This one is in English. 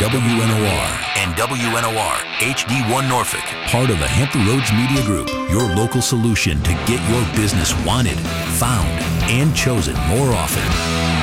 WNOR. And WNOR HD1 Norfolk. Part of the Hampton Roads Media Group, your local solution to get your business wanted, found, and chosen more often.